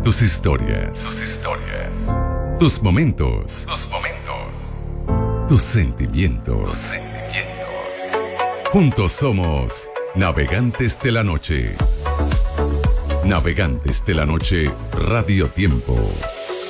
Tus historias. Tus momentos. Tus sentimientos. Juntos somos Navegantes de la Noche. Navegantes de la Noche, Radio Tiempo.